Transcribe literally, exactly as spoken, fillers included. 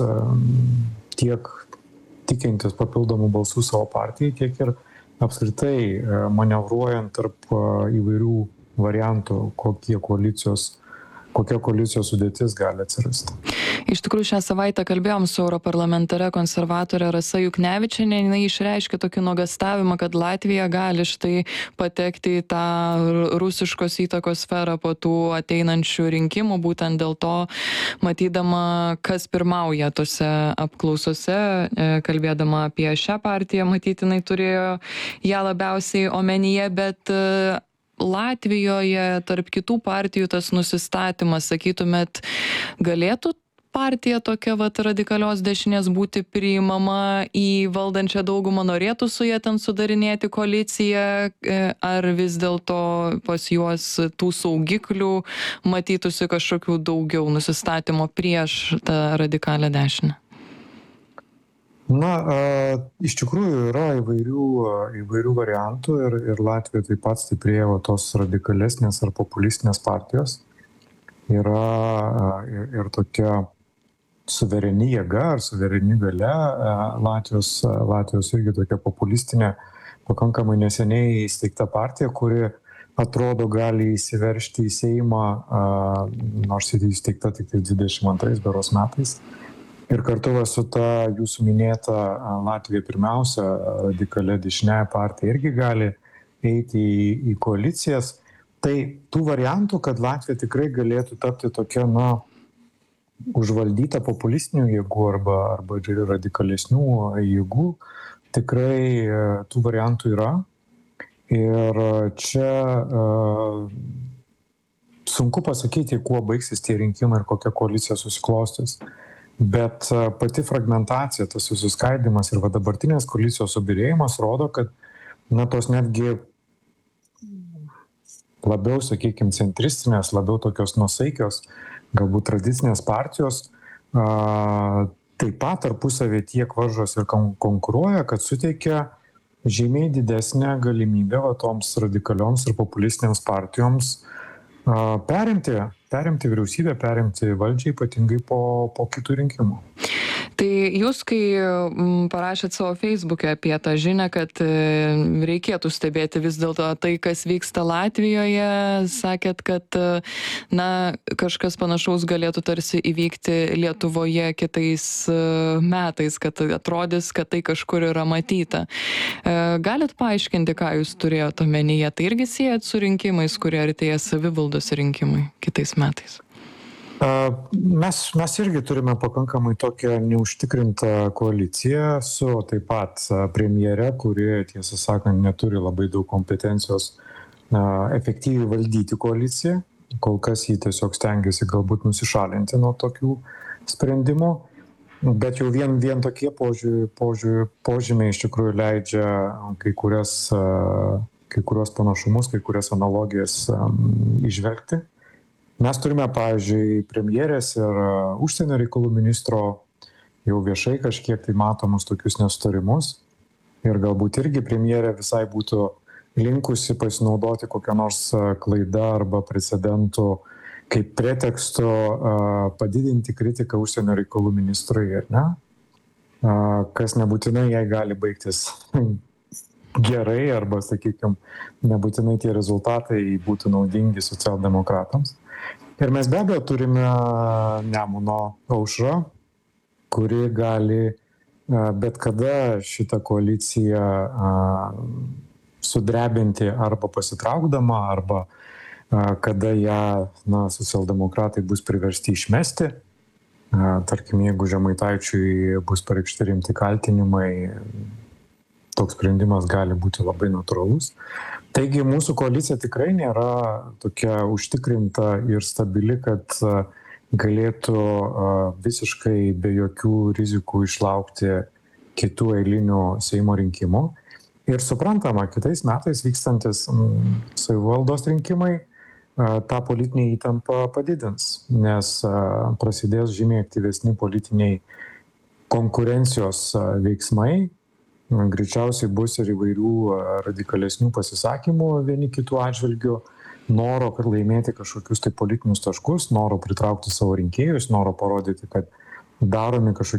tiek tikintis papildomų balsų savo partijai, tiek ir apskritai manevruojant tarp įvairių variantų, kokie koalicijos, kokia koalicijos sudėtis gali atsirasti. Iš tikrųjų, šią savaitę kalbėjom su europarlamentare konservatorė Rasa Juknevičienė, jinai išreiškė tokį nuogąstavimą, kad Latvija gali štai patekti į tą rusiškos įtakos sferą po tų ateinančių rinkimų, būtent dėl to, matydama, kas pirmauja tose apklausose, kalbėdama apie šią partiją, matytinai turėjo ją labiausiai omenyje, bet Latvijoje tarp kitų partijų tas nusistatymas, sakytumėt, galėtų partija tokia vat radikalios dešinės būti priimama į valdančią daugumą, norėtų su jie ten sudarinėti koaliciją, ar vis dėlto pas juos tų saugiklių matytųsi kažkokių daugiau nusistatymo prieš tą radikalią dešinę? Na, iš tikrųjų yra įvairių, įvairių variantų ir, ir Latvija taip pat stiprėjo tos radikalesnės ar populistinės partijos. Yra ir, ir tokia suvereni jėga ar suvereni galia, Latvijos, Latvijos irgi tokia populistinė, pakankamai neseniai įsteigta partija, kuri atrodo gali įsiveržti į Seimą, nors įsteigta tik dvidešimt antrais beros metais. Ir kartu su ta jūsų minėta Latvija pirmiausia radikalia dešiniąja partija irgi gali eiti į, į koalicijas. Tai tų variantų, kad Latvija tikrai galėtų tapti tokia, na, užvaldyta populistinių jėgų arba, arba radikalesnių jėgų, tikrai tų variantų yra. Ir čia uh, sunku pasakyti, kuo baigsis tie rinkimai ir kokia koalicija susiklostys. Bet pati fragmentacija, tas susiskaidimas ir va dabartinės koalicijos subyrėjimas rodo, kad na, tos netgi labiau, sakykime, centristinės, labiau tokios nuosaikios, galbūt tradicinės partijos a, taip pat tarpusavį tiek varžos ir konkuruoja, kad suteikia žymiai didesnę galimybę va, toms radikalioms ir populistinėms partijoms a, perimti perimti vyriausybę, perimti valdžią, ypatingai po, po kitų rinkimų. Tai jūs, kai parašėt savo Facebook'e apie tą žinią, kad reikėtų stebėti vis dėlto tai, kas vyksta Latvijoje, sakėt, kad na, kažkas panašaus galėtų tarsi įvykti Lietuvoje kitais metais, kad atrodys, kad tai kažkur yra matyta. Galit paaiškinti, ką jūs turėjote omenyje? Tai irgi siejat su rinkimais, kurie artėja savivaldos rinkimai kitais metais? Mes, mes irgi turime pakankamai tokią neužtikrintą koaliciją su taip pat premjere, kuri, tiesą sakant, neturi labai daug kompetencijos efektyviai valdyti koaliciją. Kol kas jį tiesiog stengiasi galbūt nusišalinti nuo tokių sprendimų. Bet jau vien, vien tokie požiūrį, požiūrį, požymiai iš tikrųjų leidžia kai, kurias, kai kurios panašumus, kai kurias analogijas įžvelgti. Mes turime, pavyzdžiui, premjerės ir užsienio reikalų ministro jau viešai kažkiek tai matomus tokius nesutarimus. Ir galbūt irgi premjerė visai būtų linkusi pasinaudoti kokią nors klaidą arba precedentų kaip pretekstu padidinti kritiką užsienio reikalų ministrui, ar ne? Kas nebūtinai jai gali baigtis gerai arba, sakykime, nebūtinai tie rezultatai būtų naudingi socialdemokratams. Ir mes be abejo turime Nemuno aušrą, kuri gali bet kada šitą koaliciją sudrebinti arba pasitraukdama, arba kada ją na, socialdemokratai bus priversti išmesti. Tarkim, jeigu Žemaitaičiui bus pareikšti rimti kaltinimai, toks sprendimas gali būti labai natūralus. Taigi mūsų koalicija tikrai nėra tokia užtikrinta ir stabili, kad galėtų visiškai be jokių rizikų išlaukti kitų eilinių Seimo rinkimų. Ir suprantama, kitais metais vykstantis savivaldos rinkimai tą politinę įtampą padidins, nes prasidės žymiai aktyvesni politiniai konkurencijos veiksmai. Greičiausiai bus ir įvairių radikalesnių pasisakymų vieni kitų atžvilgių, noro laimėti kažkokius tai politinius taškus, noro pritraukti savo rinkėjus, noro parodyti, kad daromi kažkokie